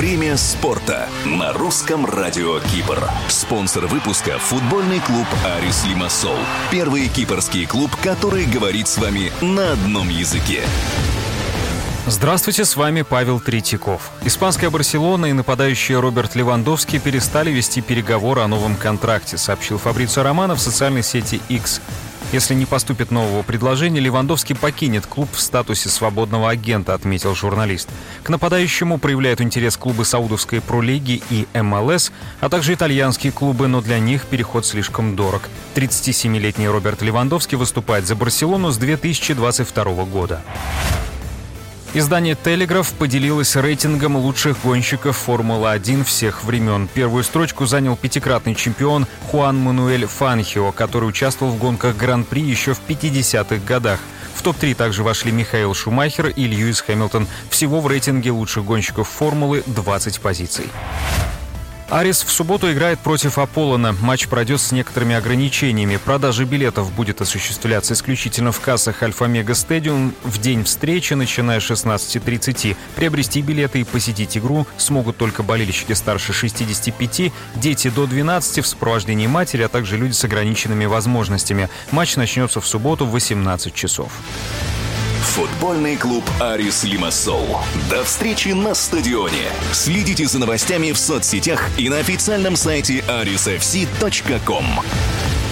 Время спорта на русском радио Кипр. Спонсор выпуска — футбольный клуб «Арис Лимассол». Первый кипрский клуб, который говорит с вами на одном языке. Здравствуйте, с вами Павел Третьяков. Испанская «Барселона» и нападающий Роберт Левандовский перестали вести переговоры о новом контракте, сообщил Фабрицио Романо в социальной сети X. Если не поступит нового предложения, Левандовский покинет клуб в статусе свободного агента, отметил журналист. К нападающему проявляют интерес клубы Саудовской пролиги и МЛС, а также итальянские клубы, но для них переход слишком дорог. 37-летний Роберт Левандовский выступает за «Барселону» с 2022 года. Издание «Телеграф» поделилось рейтингом лучших гонщиков Формулы-1 всех времен. Первую строчку занял пятикратный чемпион Хуан Мануэль Фанхио, который участвовал в гонках Гран-при еще в 50-х годах. В топ-3 также вошли Михаэл Шумахер и Льюис Хэмилтон. Всего в рейтинге лучших гонщиков Формулы 20 позиций. Арис в субботу играет против Аполлона. Матч пройдет с некоторыми ограничениями. Продажа билетов будет осуществляться исключительно в кассах Альфа-Мега Стадиум в день встречи, начиная с 16:30. Приобрести билеты и посетить игру смогут только болельщики старше 65, дети до 12 в сопровождении матери, а также люди с ограниченными возможностями. Матч начнется в субботу в 18 часов. Футбольный клуб «Арис Лимассол». До встречи на стадионе. Следите за новостями в соцсетях и на официальном сайте arisfc.com.